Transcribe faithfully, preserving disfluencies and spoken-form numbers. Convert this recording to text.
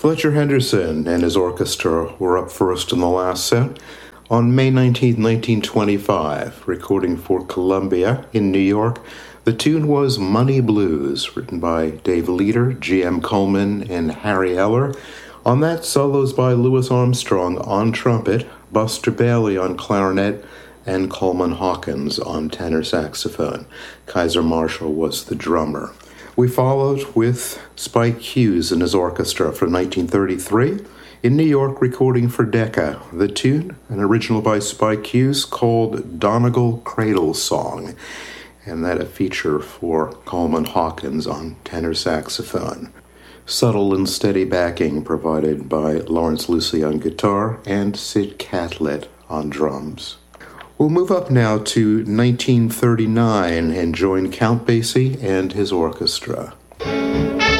Fletcher Henderson and his orchestra were up first in the last set on May nineteenth, nineteen twenty-five, recording for Columbia in New York. The tune was Money Blues, written by Dave Leader, G M Coleman, and Harry Eller. On that, solos by Louis Armstrong on trumpet, Buster Bailey on clarinet, and Coleman Hawkins on tenor saxophone. Kaiser Marshall was the drummer. We followed with Spike Hughes and his orchestra from nineteen thirty-three, in New York recording for Decca. The tune, an original by Spike Hughes called Donegal Cradle Song, and that a feature for Coleman Hawkins on tenor saxophone. Subtle and steady backing provided by Lawrence Lucy on guitar and Sid Catlett on drums. We'll move up now to nineteen thirty-nine and join Count Basie and his orchestra.